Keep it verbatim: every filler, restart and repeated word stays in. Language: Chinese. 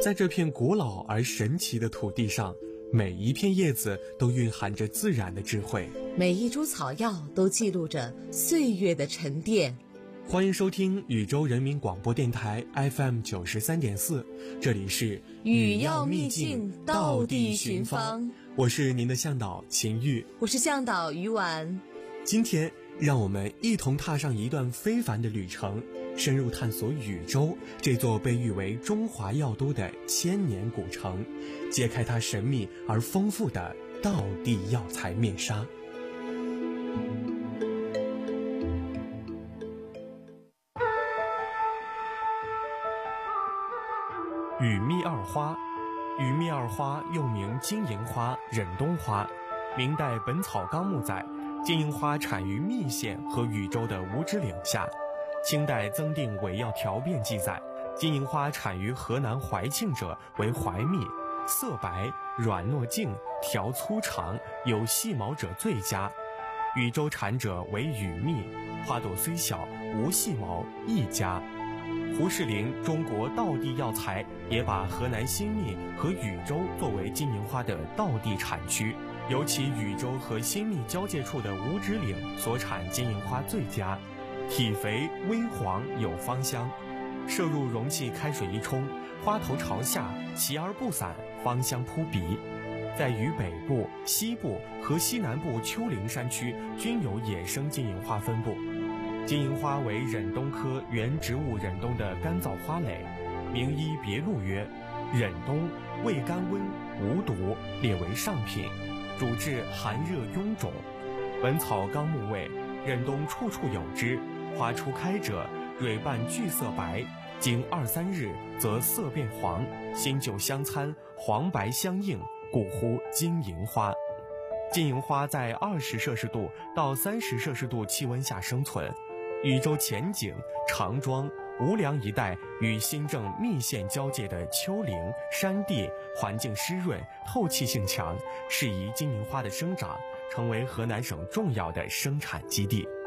在这片古老而神奇的土地上，每一片叶子都蕴含着自然的智慧， 每一株草药都记录着岁月的沉淀。 欢迎收听禹州人民广播电台 F M 九十三点四，这里是禹药秘境道地寻芳， 我是您的向导秦玉， 我是向导于婉。 今天让我们一同踏上一段非凡的旅程，深入探索禹州这座被誉为中华药都的千年古城，揭开它神秘而丰富的道地药材面纱。禹秘二花，禹秘二花又名金银花、忍冬花。明代《本草纲目》载，金银花产于密县和禹州的五指岭下。清代增订伪药条变记载，金银花产于河南怀庆者为怀蜜，色白，软糯净，条粗长，有细毛者最佳。禹州产者为禹秘，花朵虽小，无细毛，亦佳。胡适林《中国道地药材》也把河南新密和禹州作为金银花的道地产区，尤其禹州和新密交界处的五指岭所产金银花最佳，体肥微黄，有芳香。摄入容器开水一冲，花头朝下，齐而不散，芳香扑鼻。在禹北部、西部和西南部丘陵山区均有野生金银花分布。金银花为忍冬科原植物忍冬的干燥花蕾，名医别录曰：忍冬味甘温，无毒，列为上品，主治寒热臃肿。本草纲目谓，忍冬处处有之，花初开者蕊瓣具色白，经二三日则色变黄，新旧相参，黄白相映，故呼金银花。金银花在二十摄氏度到三十摄氏度气温下生存。禹州前景、长庄、无梁一带与新郑密县交界的丘陵山地环境湿润，透气性强，适宜金银花的生长，成为河南省重要的生产基地。